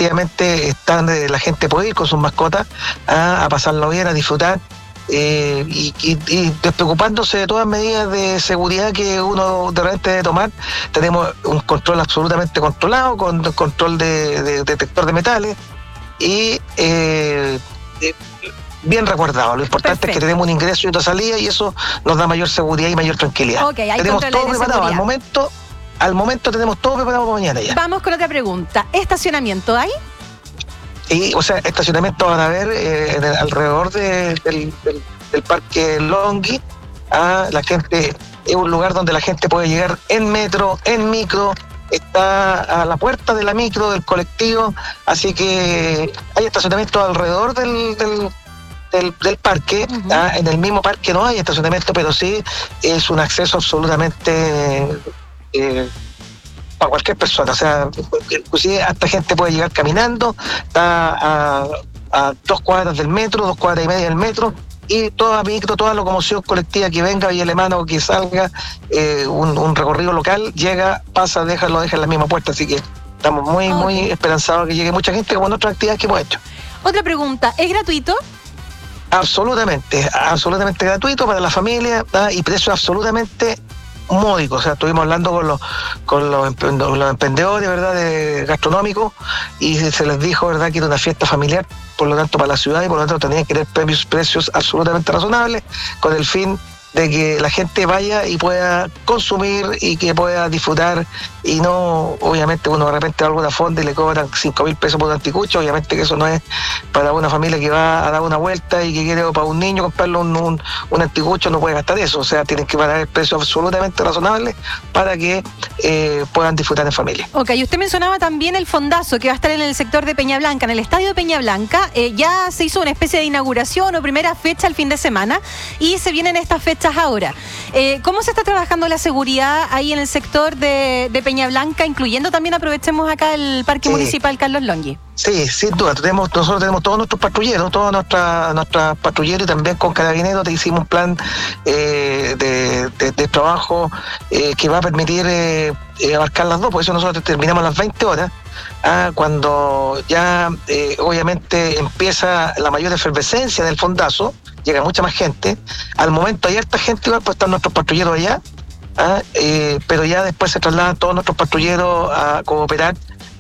efectivamente la gente puede ir con sus mascotas a pasarlo bien, a disfrutar. Y despreocupándose de todas medidas de seguridad que uno de repente debe tomar. Tenemos un control absolutamente controlado, con control de detector de metales y bien resguardado. Lo importante Perfecto. es que tenemos un ingreso y otra salida, y eso nos da mayor seguridad y mayor tranquilidad. Okay, hay tenemos todo controles de preparado. seguridad. Al momento tenemos todo preparado para mañana ya. Vamos con otra pregunta. ¿Estacionamiento hay? Y, o sea, estacionamiento van a haber alrededor del Parque Longhi. La gente, es un lugar donde la gente puede llegar en metro, en micro, está a la puerta de la micro, del colectivo, así que hay estacionamiento alrededor del parque. Uh-huh. En el mismo parque no hay estacionamiento, pero sí es un acceso absolutamente para cualquier persona, o sea, inclusive hasta gente puede llegar caminando, está a 2 cuadras del metro, 2 cuadras y media del metro, y toda micro, toda locomoción colectiva que venga a Villa Alemana o que salga un recorrido local, llega, pasa, lo deja en la misma puerta, así que estamos muy esperanzados que llegue mucha gente como en otras actividades que hemos hecho. Otra pregunta, ¿es gratuito? Absolutamente gratuito para la familia, y precio absolutamente módico. O sea, estuvimos hablando con los emprendedores, ¿verdad?, gastronómicos, y se les dijo, ¿verdad?, que era una fiesta familiar, por lo tanto para la ciudad, y por lo tanto tenían que tener precios absolutamente razonables, con el fin de que la gente vaya y pueda consumir y que pueda disfrutar, y no, obviamente, uno de repente va a alguna fonda y le cobran 5.000 pesos por un anticucho. Obviamente que eso no es para una familia que va a dar una vuelta y que quiere, o para un niño comprarle un anticucho, no puede gastar eso. O sea, tienen que pagar precios absolutamente razonables para que puedan disfrutar en familia. Ok, y usted mencionaba también el fondazo que va a estar en el sector de Peña Blanca, en el estadio de Peña Blanca. Ya se hizo una especie de inauguración o primera fecha el fin de semana, y se vienen estas fechas ahora. ¿Cómo se está trabajando la seguridad ahí en el sector de Peña Blanca, incluyendo también, aprovechemos acá, el Parque Municipal Carlos Longhi? Sí, sin duda. Nosotros tenemos todos nuestros patrulleros, nuestras patrulleros, y también con Carabineros te hicimos un plan de trabajo que va a permitir abarcar las dos. Por eso nosotros terminamos a las 20 horas, cuando ya obviamente empieza la mayor efervescencia del fondazo, llega mucha más gente. Al momento hay harta gente, igual, pues están nuestros patrulleros allá, pero ya después se trasladan todos nuestros patrulleros a cooperar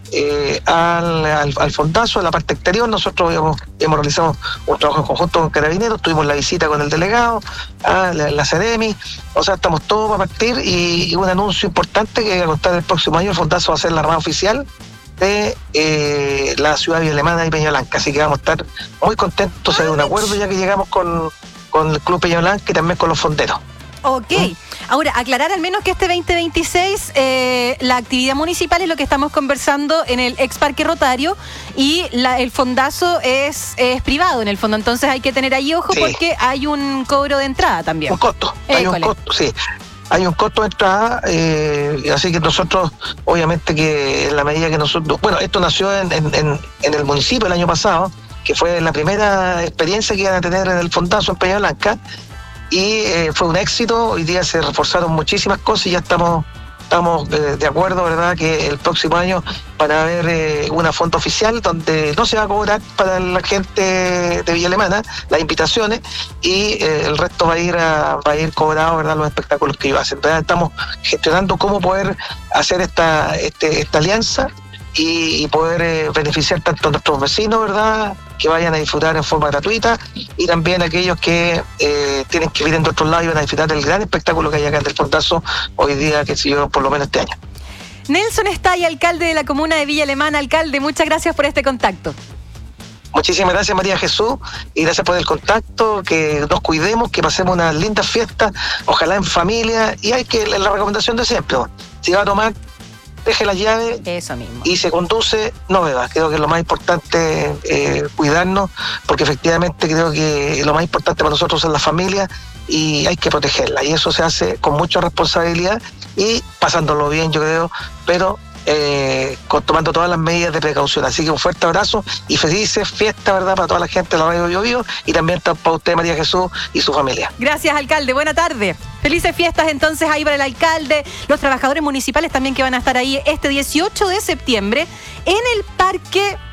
al fondazo, a la parte exterior. Nosotros hemos realizado un trabajo en conjunto con Carabineros, tuvimos la visita con el delegado, la Ceremi, o sea, estamos todos para partir, y un anuncio importante que a contar el próximo año, el fondazo va a ser la rama oficial de la ciudad de Villa Alemana y Peña Blanca, así que vamos a estar muy contentos de un acuerdo ya que llegamos con el Club Peña Blanca y también con los fonderos. Ok, ahora aclarar al menos que este 2026 la actividad municipal es lo que estamos conversando en el ex Parque Rotario, y el fondazo es privado en el fondo, entonces hay que tener ahí ojo, sí, porque hay un cobro de entrada también. Un costo, hay un costo, sí. Hay un costo de entrada, así que nosotros, obviamente que en la medida que nosotros... Bueno, esto nació en el municipio el año pasado, que fue la primera experiencia que iban a tener en el fondazo en Peña Blanca, y fue un éxito. Hoy día se reforzaron muchísimas cosas y ya estamos de acuerdo, ¿verdad?, que el próximo año van a haber una fonda oficial donde no se va a cobrar para la gente de Villa Alemana las invitaciones, y el resto va a ir cobrado, ¿verdad?, los espectáculos que ellos hacen. Entonces estamos gestionando cómo poder hacer esta alianza y poder beneficiar tanto a nuestros vecinos, ¿verdad?, que vayan a disfrutar en forma gratuita, y también aquellos que tienen que vivir en otros lados y van a disfrutar del gran espectáculo que hay acá en el fondazo hoy día, que se llevó por lo menos este año. Nelson Estay, alcalde de la comuna de Villa Alemana. Alcalde, muchas gracias por este contacto. Muchísimas gracias, María Jesús, y gracias por el contacto, que nos cuidemos, que pasemos unas lindas fiestas, ojalá en familia, y hay que, la recomendación de siempre, si va a tomar, deje la llave. Eso mismo. Y se conduce, no beba. Creo que lo más importante es cuidarnos, porque efectivamente creo que lo más importante para nosotros es la familia, y hay que protegerla, y eso se hace con mucha responsabilidad y pasándolo bien, yo creo, pero tomando todas las medidas de precaución. Así que un fuerte abrazo y felices fiestas, ¿verdad?, para toda la gente de la Radio Bio Bio, y también para usted, María Jesús, y su familia. Gracias, alcalde. Buena tarde. Felices fiestas entonces ahí para el alcalde, los trabajadores municipales también que van a estar ahí este 18 de septiembre en el Parque